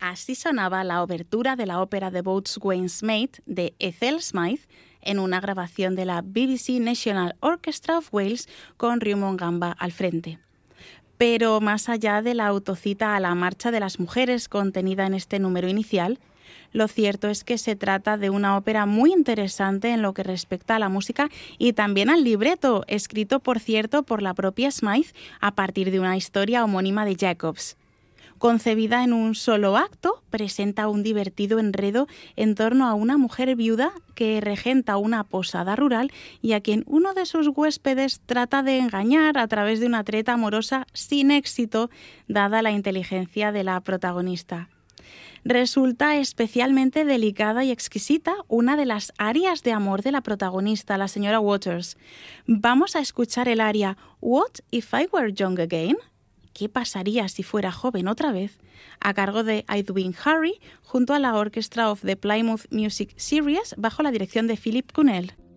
Así sonaba la obertura de la ópera The Boatswain's Mate de Ethel Smythe en una grabación de la BBC National Orchestra of Wales con Riu Gamba al frente. Pero más allá de la autocita a la marcha de las mujeres contenida en este número inicial, lo cierto es que se trata de una ópera muy interesante en lo que respecta a la música y también al libreto, escrito, por cierto, por la propia Smythe a partir de una historia homónima de Jacobs. Concebida en un solo acto, presenta un divertido enredo en torno a una mujer viuda que regenta una posada rural y a quien uno de sus huéspedes trata de engañar a través de una treta amorosa sin éxito, dada la inteligencia de la protagonista. Resulta especialmente delicada y exquisita una de las arias de amor de la protagonista, la señora Waters. Vamos a escuchar el aria What If I Were Young Again? ¿Qué pasaría si fuera joven otra vez?, a cargo de Edwin Harry, junto a la Orchestra of the Plymouth Music Series, bajo la dirección de Philip Cunnell.